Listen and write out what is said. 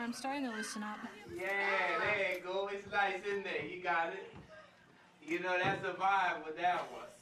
I'm starting to loosen up. Yeah, there you go. It's nice in there. You got it. You know, that's a vibe with that one.